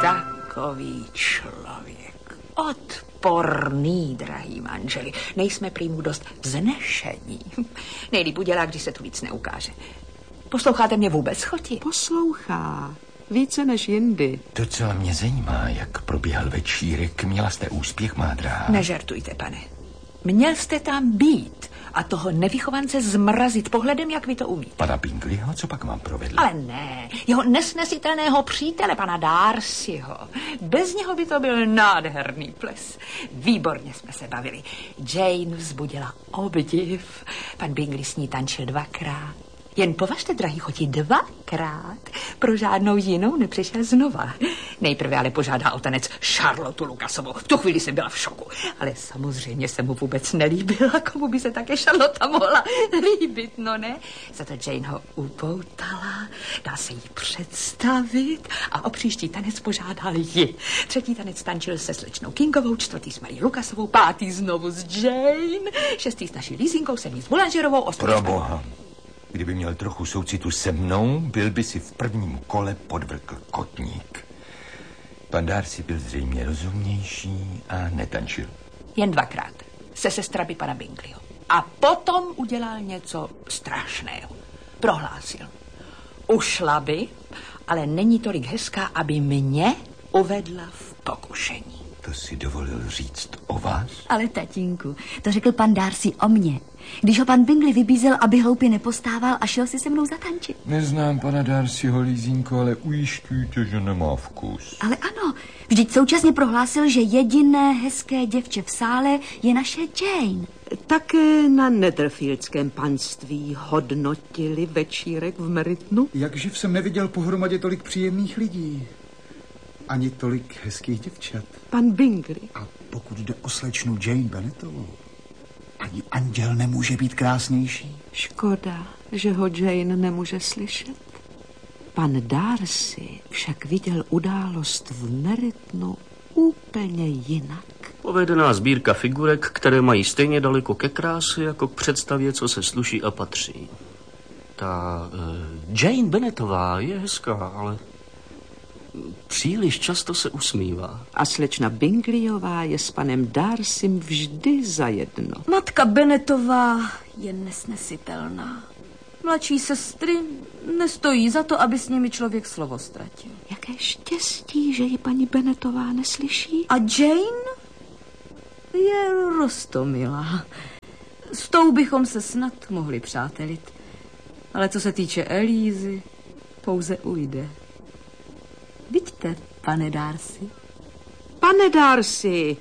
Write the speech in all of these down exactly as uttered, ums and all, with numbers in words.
Takový člověk. Odporný, drahý manželi. Nejsme prý mu dost vznešení. Nejlíp udělá, když se tu víc neukáže. Posloucháte mě vůbec, choti? Poslouchá. Více než jindy. Docela mě zajímá, jak probíhal večírek. Měla jste úspěch, má dráha? Nežertujte, pane. Měl jste tam být a toho nevychovance zmrazit pohledem, jak vy to umíte. Pana Bingleyho, co pak vám provedl? Ale ne, jeho nesnesitelného přítele, pana Darcyho. Bez něho by to byl nádherný ples. Výborně jsme se bavili. Jane vzbudila obdiv. Pan Bingley s ní tančil dvakrát. Jen považte, drahý choti, dvakrát. Pro žádnou jinou nepřišel znova. Nejprve ale požádá o tanec Charlotu Lucasovou. V tu chvíli jsem byla v šoku. Ale samozřejmě se mu vůbec nelíbila. Komu by se také Charlotta mohla líbit, no ne? Za to Jane ho upoutala, dá se jí představit a o příští tanec požádal ji. Třetí tanec tančil se slečnou Kingovou, čtvrtý s Marie Lucasovou, pátý znovu s Jane, šestý s naší Lízinkou, sedmý s Boulangerovou, osmý... Proboha. Kdyby měl trochu soucitu se mnou, byl by si v prvním kole podvrkl kotník. Pan Darcy byl zřejmě rozumnější a netančil. Jen dvakrát. Se sestrami pana Bingleyho. A potom udělal něco strašného. Prohlásil. Ušla by, ale není tolik hezká, aby mě uvedla v pokušení. To si dovolil říct o vás? Ale tatínku, to řekl pan Darcy o mně. Když ho pan Bingley vybízel, aby hloupě nepostával a šel si se mnou zatančit. Neznám pana Darcyho, Lízinko, ale ujišťujte, že nemá vkus. Ale ano, vždyť současně prohlásil, že jediné hezké děvče v sále je naše Jane. Také na Netherfieldském panství hodnotili večírek v Merytonu. Jakživ jsem neviděl pohromadě tolik příjemných lidí. Ani tolik hezkých děvčat. Pan Bingley. A pokud jde o slečnu Jane Bennettovou, ani anděl nemůže být krásnější. Škoda, že ho Jane nemůže slyšet. Pan Darcy však viděl událost v Merytonu úplně jinak. Povedená sbírka figurek, které mají stejně daleko ke kráse, jako k představě, co se sluší a patří. Ta uh, Jane Bennettová je hezká, ale příliš často se usmívá. A slečna Bingleyová je s panem Darcym vždy zajedno. Matka Bennettová je nesnesitelná. Mladší sestry nestojí za to, aby s nimi člověk slovo ztratil. Jaké štěstí, že ji paní Bennettová neslyší. A Jane je roztomilá. S tou bychom se snad mohli přátelit. Ale co se týče Elízy, pouze ujde. Vidíte, pane Darcy? Pane Darcy!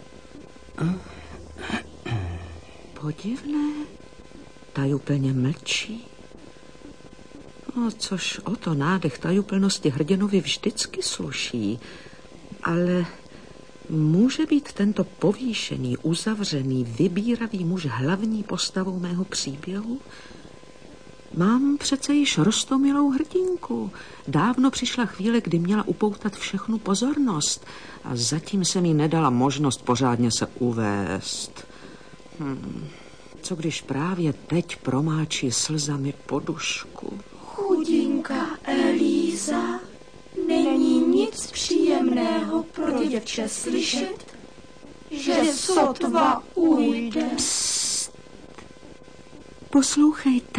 Podivné, tajuplně mlčí. No, což o to nádech tajuplnosti hrdinovi vždycky sluší. Ale může být tento povýšený, uzavřený, vybíravý muž hlavní postavou mého příběhu? Mám přece již roztomilou hrdinku. Dávno přišla chvíle, kdy měla upoutat všechnu pozornost a zatím se mi nedala možnost pořádně se uvést. Hm. Co když právě teď promáčí slzami podušku? Chudinka Elíza, není nic příjemného pro děvče slyšet, že sotva ujde. Psst. Poslouchejte.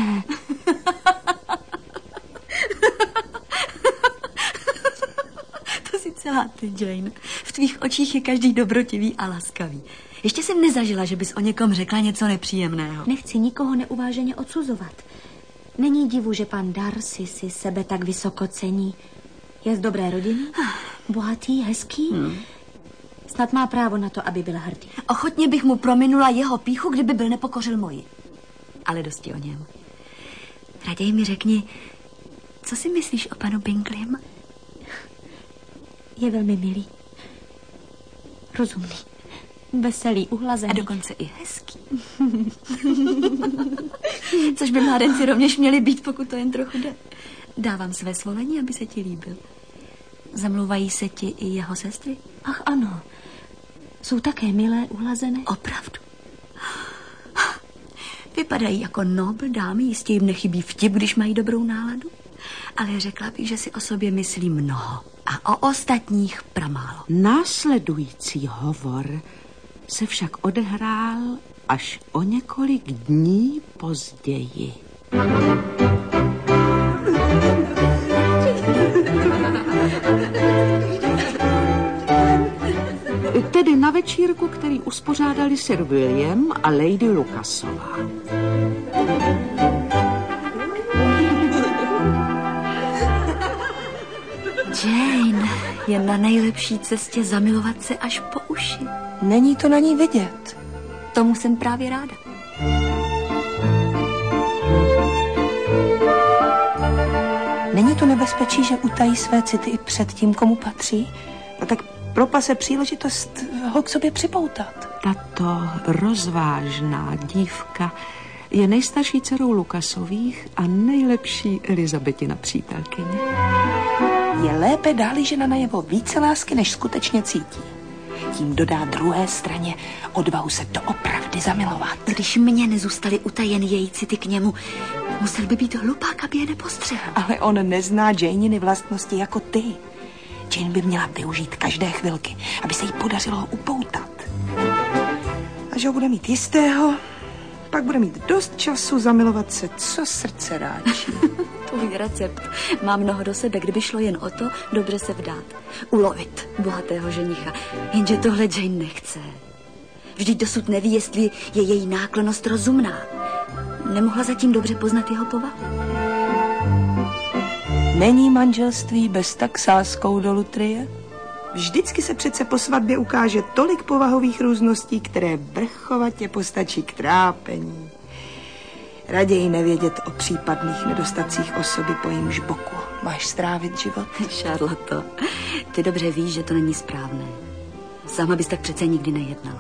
To si celá ty, Jane. V tvých očích je každý dobrotivý a laskavý. Ještě jsem nezažila, že bys o někom řekla něco nepříjemného. Nechci nikoho neuváženě odsuzovat. Není divu, že pan Darcy si sebe tak vysoko cení. Je z dobré rodiny, bohatý, hezký. Hmm. Snad má právo na to, aby byl hrdý. Ochotně bych mu prominula jeho pýchu, kdyby byl nepokořil moji. Ale dosti o něm. Raději mi řekni, co si myslíš o panu Bingleyem? Je velmi milý. Rozumný. Veselý, uhlazený. A dokonce i hezký. Což by mládenci rovněž měli být, pokud to jen trochu jde. Dávám své svolení, aby se ti líbil. Zamlouvají se ti i jeho sestry? Ach ano. Jsou také milé, uhlazené. Opravdu. Vypadají jako nobl dámy, jistě jim nechybí vtip, když mají dobrou náladu. Ale řekla bych, že si o sobě myslí mnoho. A o ostatních pramálo. Následující hovor se však odehrál až o několik dní později. Tedy na večírku, který uspořádali Sir William a Lady Lucasová. Jane je na nejlepší cestě zamilovat se až po uši. Není to na ní vidět. Tomu jsem právě ráda. Není to nebezpečí, že utají své city i před tím, komu patří? No tak propase příležitost ho k sobě připoutat. Tato rozvážná dívka je nejstarší dcerou Lucasových a nejlepší Elizabetina přítelkyně. Je lépe dá-li žena najevo více lásky, než skutečně cítí. Tím dodá druhé straně odvahu se doopravdy zamilovat. Když mě nezůstaly utajeny její city k němu, musel by být hlupák, aby je nepostřehl. Ale on nezná Janiny vlastnosti jako ty. Jane by měla využít každé chvilky, aby se jí podařilo ho upoutat. A že ho bude mít jistého, pak bude mít dost času zamilovat se, co srdce ráčí. Tvůj recept má mnoho do sebe, kdyby šlo jen o to dobře se vdát. Ulovit bohatého ženicha, jenže tohle Jane nechce. Vždyť dosud neví, jestli je její náklonnost rozumná. Nemohla zatím dobře poznat jeho povahu. Není manželství bez tak sázkou do lutrie? Vždycky se přece po svatbě ukáže tolik povahových růzností, které vrchovatě postačí k trápení. Raději nevědět o případných nedostacích osoby, po jejímž boku máš strávit život. Charlotte, ty dobře víš, že to není správné. Sama bys tak přece nikdy nejednala.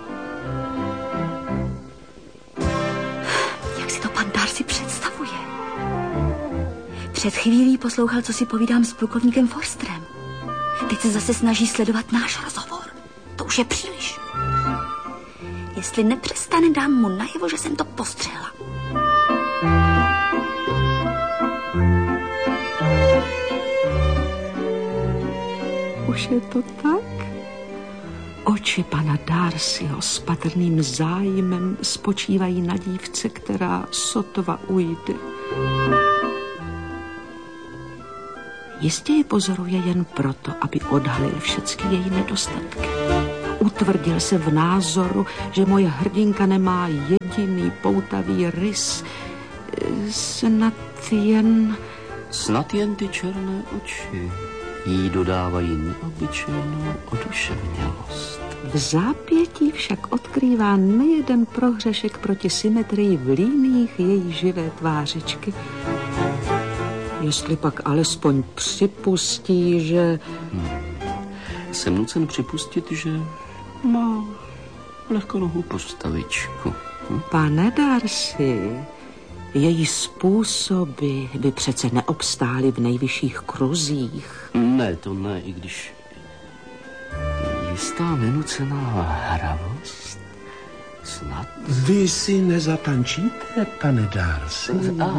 Jak si to pan Darcy představuje? Před chvílí poslouchal, co si povídám s plukovníkem Forsterem. Teď se zase snaží sledovat náš rozhovor. To už je příliš. Jestli nepřestane, dám mu najevo, že jsem to postřehla. Už je to tak? Oči pana Darcyho s patrným zájmem spočívají na dívce, která sotva ujde. Jistě ji pozoruje jen proto, aby odhalil všechny její nedostatky. Utvrdil se v názoru, že moje hrdinka nemá jediný poutavý rys. Snad jen... Snad jen ty černé oči jí dodávají neobyčejnou oduševnělost. V zápětí však odkrývá nejeden prohřešek proti symetrii v líních její živé tvářičky. Jestli pak alespoň připustí, že... Hmm. Jsem nucen připustit, že má lehkonohou postavičku. Hm? Pane Darcy, její způsoby by přece neobstály v nejvyšších kruzích. Ne, to ne, i když jistá nenucená hravost snad... Vy si nezatančíte, pane Darcy?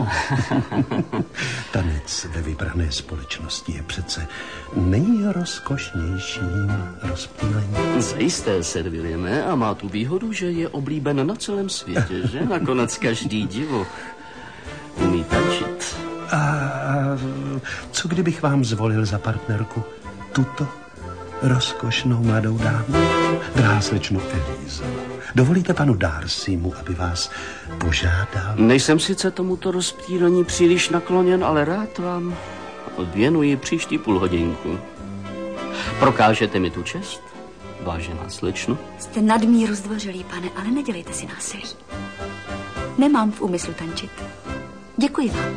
Tanec ve vybrané společnosti je přece nejrozkošnějším rozptýlením. Zajisté, Sir Williame, a má tu výhodu, že je oblíben na celém světě, že? Nakonec každý divoch umí tančit. A co kdybych vám zvolil za partnerku tuto rozkošnou mladou dámu? Drahá slečno Elízo, dovolíte panu Darcymu, aby vás požádal? Nejsem sice tomuto rozptýlení příliš nakloněn, ale rád vám odvěnuji příští půlhodinku. Prokážete mi tu čest, vážená slečno? Jste nadmíru zdvořilý, pane, ale nedělejte si násilí. Nemám v úmyslu tančit. Děkuji vám.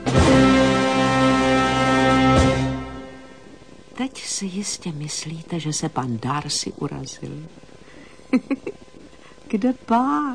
Teď si jistě myslíte, že se pan Darcy urazil. Kde pak?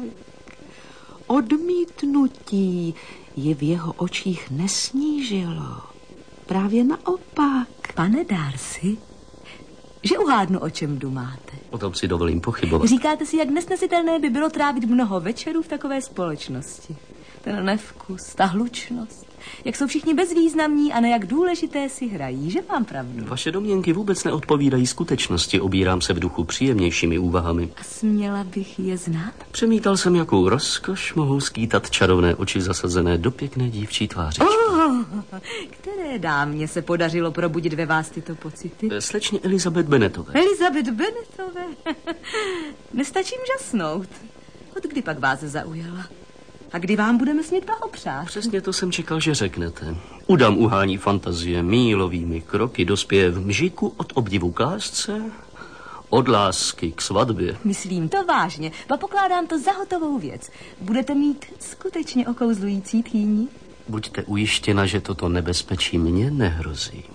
Odmítnutí ji v jeho očích nesnížilo. Právě naopak. Pane Darcy, že uhádnu, o čem dumáte. O tom si dovolím pochybovat. Říkáte si, jak nesnesitelné by bylo trávit mnoho večerů v takové společnosti. Ten nevkus, ta hlučnost, Jak jsou všichni bezvýznamní a na jak důležité si hrají, že mám pravdu. Vaše domněnky vůbec neodpovídají skutečnosti, obírám se v duchu příjemnějšími úvahami. A směla bych je znát? Přemítal jsem, jakou rozkoš mohou skýtat čarovné oči zasazené do pěkné dívčí tvářičky. Oh, které dámě se podařilo probudit ve vás tyto pocity? Slečně Elizabeth Bennetové. Elizabeth Bennetové? Nestačím žasnout. Od kdy pak vás zaujala? A kdy vám budeme smět blahopřát? Přesně to jsem čekal, že řeknete. Udám uhání fantazie mílovými kroky, dospěje v mžiku od obdivu k lásce, od lásky k svatbě. Myslím to vážně, a pokládám to za hotovou věc. Budete mít skutečně okouzlující tchýni? Buďte ujištěna, že toto nebezpečí mě nehrozí.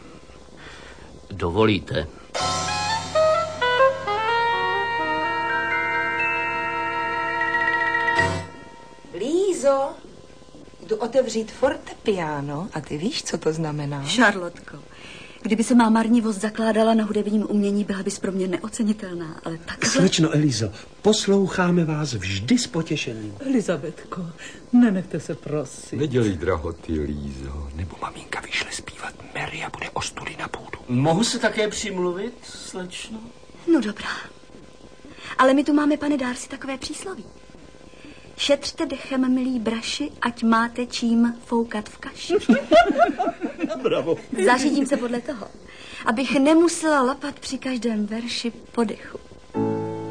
Dovolíte? Lízo, jdu otevřít fortepiano a ty víš, co to znamená? Šarlotko, kdyby se má marnivost zakládala na hudebním umění, byla bys pro mě neocenitelná, ale takhle... Slečno Elizo, posloucháme vás vždy s potěšením. Elizabetko, nenechte se prosím. Nedělej drahoty, Lízo, nebo maminka vyšle zpívat Mary a bude ostudy na půdu. Mohu se také přimluvit, slečno? No dobrá. Ale my tu máme, pane Darcy, takové přísloví. Šetřte dechem, milí braši, ať máte čím foukat v kaši. Bravo. Zařídím se podle toho, abych nemusela lapat při každém verši po dechu.